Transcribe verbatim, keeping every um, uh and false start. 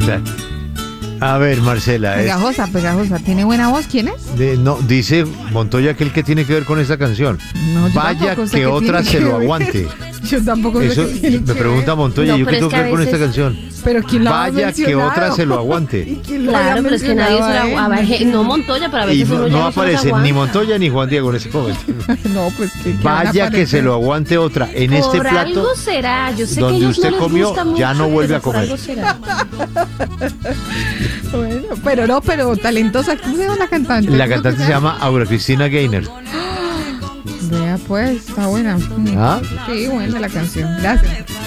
sea, a ver, Marcela. Pegajosa, es, pegajosa. ¿Tiene buena voz? ¿Quién es? de, no, dice Montoya que el que tiene que ver con esta canción. No, yo Vaya tampoco sé que qué otra tiene se que lo ver. aguante. Yo tampoco Eso sé qué tiene me que pregunta ver. Montoya, No, ¿yo qué pero tengo es que que ver a con esta veces- canción? Pero ¿quién la ha Vaya que otra se lo aguante. ¿Y quién lo Claro, había pero es que nadie se mencionado lo a él? aguanta. No Montoya, pero a Y veces no, uno ya no no se los aparecen ni aguanta. Montoya ni Juan Diego en ese momento. No, pues que que van a Vaya que se aparecer. lo aguante otra. En Por este plato algo será. Yo sé que a donde ellos usted no les comió, gusta ya mucho, no vuelve pero a por comer. algo será. Bueno, pero no, pero talentosa. ¿Cómo se llama la cantante? La ¿Cómo cantante que se llama Aura Cristina Gaynor. Vea pues, está buena. ¿Ah? Sí, buena la canción. Gracias.